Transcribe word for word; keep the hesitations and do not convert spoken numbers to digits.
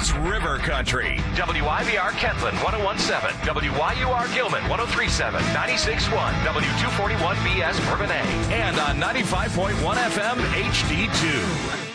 It's River Country. W I V R Kentland one oh one point seven, W Y U R Gilman one oh three point seven, ninety-six point one, W two forty-one B S Bourbonnais, And on ninety-five point one F M H D two.